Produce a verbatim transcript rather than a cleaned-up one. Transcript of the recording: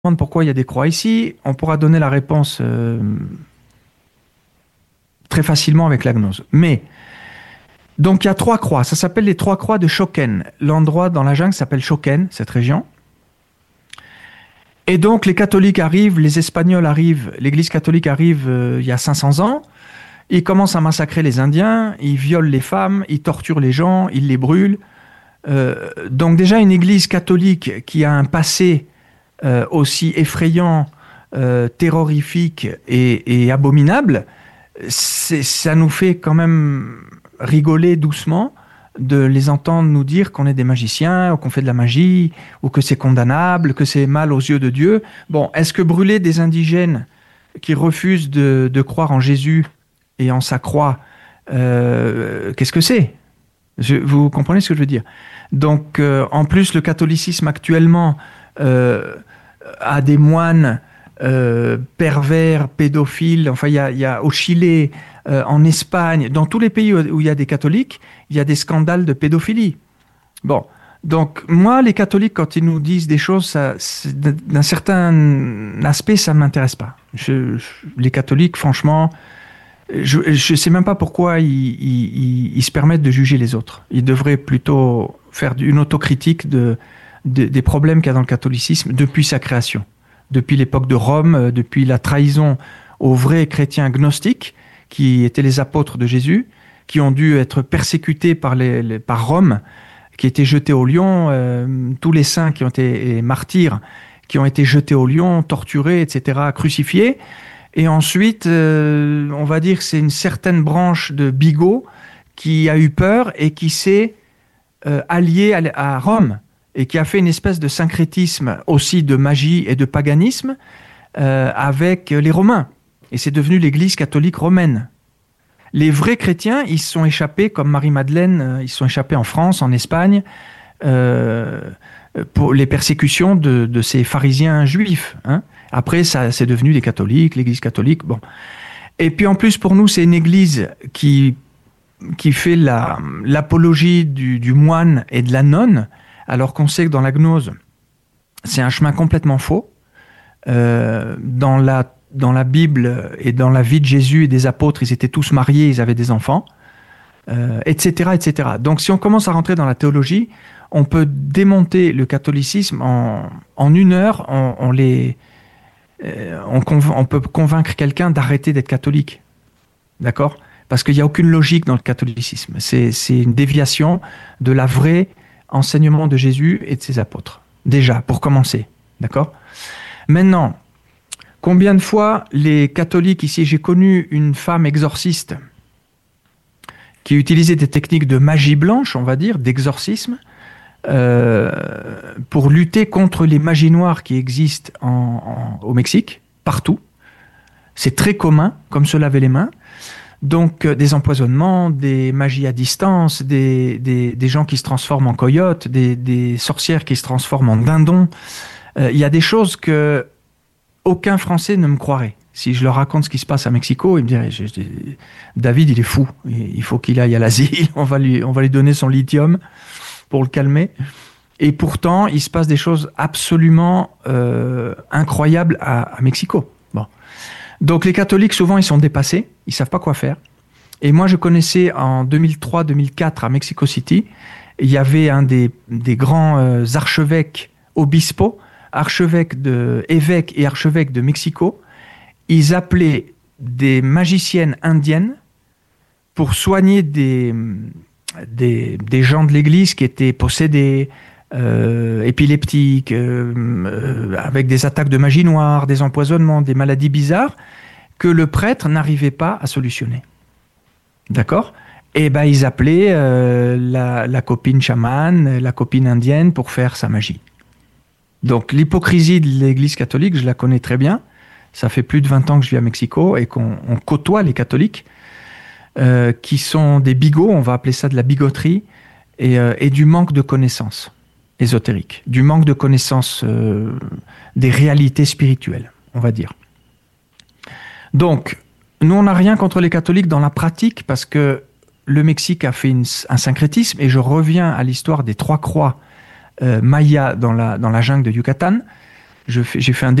demande pourquoi il y a des croix ici, on pourra donner la réponse euh, très facilement avec la gnose. Mais, donc il y a trois croix, ça s'appelle les trois croix de Shoken. L'endroit dans la jungle s'appelle Shoken, cette région. Et donc les catholiques arrivent, les Espagnols arrivent, l'Église catholique arrive euh, il y a cinq cents ans, ils commencent à massacrer les Indiens, ils violent les femmes, ils torturent les gens, ils les brûlent. Euh, donc déjà une Église catholique qui a un passé euh, aussi effrayant, euh, terrorifique et, et abominable, ça nous fait quand même rigoler doucement de les entendre nous dire qu'on est des magiciens, ou qu'on fait de la magie, ou que c'est condamnable, que c'est mal aux yeux de Dieu. Bon, est-ce que brûler des indigènes qui refusent de, de croire en Jésus et en sa croix, euh, qu'est-ce que c'est ? Je, vous comprenez ce que je veux dire ? Donc, euh, en plus, le catholicisme actuellement euh, a des moines euh, pervers, pédophiles. Enfin, il y a, il y a au Chili, euh, en Espagne, dans tous les pays où, où il y a des catholiques, il y a des scandales de pédophilie. Bon, donc moi, les catholiques, quand ils nous disent des choses, ça, d'un certain aspect, ça ne m'intéresse pas. Je, je, les catholiques, franchement... Je ne sais même pas pourquoi ils, ils, ils se permettent de juger les autres. Ils devraient plutôt faire une autocritique de, de, des problèmes qu'il y a dans le catholicisme depuis sa création. Depuis l'époque de Rome, depuis la trahison aux vrais chrétiens gnostiques, qui étaient les apôtres de Jésus, qui ont dû être persécutés par, les, les, par Rome, qui étaient jetés au lion, euh, tous les saints qui ont été et martyrs, qui ont été jetés au lion, torturés, et cetera, crucifiés. Et ensuite, euh, on va dire que c'est une certaine branche de bigots qui a eu peur et qui s'est euh, alliée à, à Rome et qui a fait une espèce de syncrétisme aussi de magie et de paganisme euh, avec les Romains. Et c'est devenu l'Église catholique romaine. Les vrais chrétiens, ils se sont échappés, comme Marie-Madeleine, ils se sont échappés en France, en Espagne, euh, pour les persécutions de, de ces pharisiens juifs, hein. Après, ça, c'est devenu des catholiques, l'Église catholique. Bon. Et puis en plus, pour nous, c'est une Église qui, qui fait la, l'apologie du, du moine et de la nonne, alors qu'on sait que dans la gnose, c'est un chemin complètement faux. Euh, dans, la, dans la Bible et dans la vie de Jésus et des apôtres, ils étaient tous mariés, ils avaient des enfants, euh, et cetera, et cetera. Donc si on commence à rentrer dans la théologie, on peut démonter le catholicisme en, en une heure, on, on les... On, conv- on peut convaincre quelqu'un d'arrêter d'être catholique. D'accord ? Parce qu'il n'y a aucune logique dans le catholicisme. C'est, c'est une déviation de la vraie enseignement de Jésus et de ses apôtres. Déjà, pour commencer. D'accord ? Maintenant, combien de fois les catholiques ici, j'ai connu une femme exorciste qui utilisait des techniques de magie blanche, on va dire, d'exorcisme, Euh, pour lutter contre les magies noires qui existent en, en, au Mexique, partout. C'est très commun, comme se laver les mains. Donc, euh, des empoisonnements, des magies à distance, des, des, des gens qui se transforment en coyotes, des, des sorcières qui se transforment en dindons. Il euh, y a des choses que aucun Français ne me croirait. Si je leur raconte ce qui se passe à Mexico, ils me diraient, je, je, David, il est fou. Il faut qu'il aille à l'asile. On va lui, on va lui donner son lithium pour le calmer. Et pourtant, il se passe des choses absolument euh, incroyables à, à Mexico. Bon. Donc les catholiques, souvent, ils sont dépassés, ils ne savent pas quoi faire. Et moi, je connaissais en deux mille trois deux mille quatre à Mexico City, il y avait un des, des grands euh, archevêques obispo, archevêque de, évêque et archevêque de Mexico. Ils appelaient des magiciennes indiennes pour soigner des... Des, des gens de l'église qui étaient possédés, euh, épileptiques, euh, euh, avec des attaques de magie noire, des empoisonnements, des maladies bizarres, que le prêtre n'arrivait pas à solutionner. D'accord ? Et ben ils appelaient euh, la, la copine chamane, la copine indienne pour faire sa magie. Donc l'hypocrisie de l'église catholique, je la connais très bien. Ça fait plus de vingt ans que je vis à Mexico et qu'on on côtoie les catholiques. Euh, qui sont des bigots, on va appeler ça de la bigoterie, et, euh, et du manque de connaissances ésotériques, du manque de connaissances euh, des réalités spirituelles, on va dire. Donc, nous, on n'a rien contre les catholiques dans la pratique, parce que le Mexique a fait une, un syncrétisme, et je reviens à l'histoire des trois croix euh, mayas dans la, dans la jungle de Yucatan. Je fais, j'ai fait un